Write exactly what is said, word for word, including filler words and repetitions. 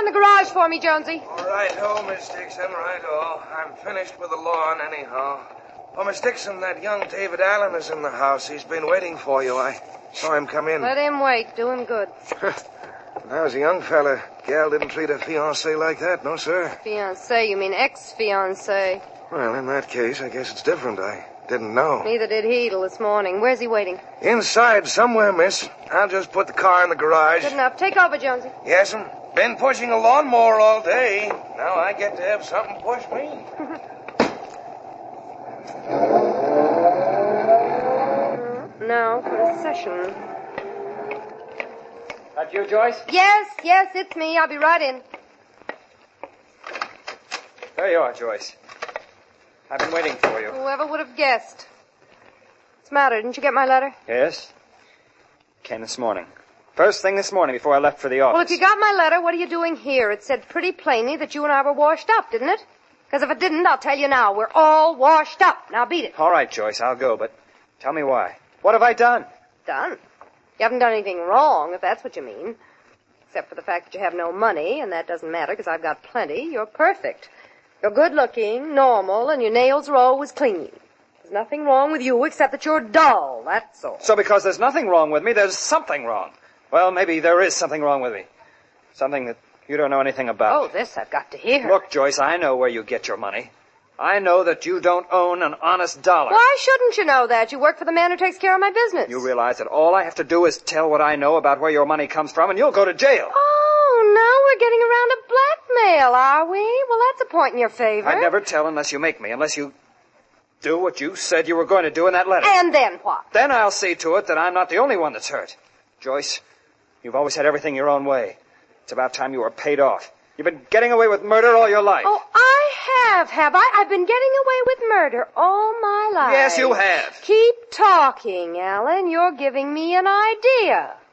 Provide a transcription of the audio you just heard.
in the garage for me, Jonesy. All right-o, Miss Dixon, right-o. I'm finished with the lawn anyhow. Oh, Miss Dixon, that young David Allen is in the house. He's been waiting for you. I saw him come in. Let him wait. Do him good. When I was a young fella, gal didn't treat a fiancé like that, no, sir. Fiancé? You mean ex-fiancé. Well, in that case, I guess it's different. I didn't know. Neither did he till this morning. Where's he waiting? Inside somewhere, miss. I'll just put the car in the garage. Good enough. Take over, Jonesy. Yes'm. Been pushing a lawnmower all day. Now I get to have something push me. Now for a session. That you, Joyce? Yes, yes, it's me. I'll be right in. There you are, Joyce. I've been waiting for you. Whoever would have guessed. What's the matter? Didn't you get my letter? Yes? Came this morning. First thing this morning before I left for the office. Well, if you got my letter, what are you doing here? It said pretty plainly that you and I were washed up, didn't it? Because if it didn't, I'll tell you now. We're all washed up. Now beat it. All right, Joyce, I'll go, but tell me why. What have I done? Done? You haven't done anything wrong, if that's what you mean. Except for the fact that you have no money, and that doesn't matter because I've got plenty. You're perfect. You're good-looking, normal, and your nails are always clean. There's nothing wrong with you except that you're dull, that's all. So because there's nothing wrong with me, there's something wrong. Well, maybe there is something wrong with me. Something that you don't know anything about. Oh, this I've got to hear. Look, Joyce, I know where you get your money. I know that you don't own an honest dollar. Why shouldn't you know that? You work for the man who takes care of my business. You realize that all I have to do is tell what I know about where your money comes from, and you'll go to jail. Oh, now we're getting around to blackmail, are we? Well, that's a point in your favor. I'd never tell unless you make me, unless you do what you said you were going to do in that letter. And then what? Then I'll see to it that I'm not the only one that's hurt. Joyce, you've always had everything your own way. It's about time you were paid off. You've been getting away with murder all your life. Oh, I have, have I? I've been getting away with murder all my life. Yes, you have. Keep talking, Alan. You're giving me an idea.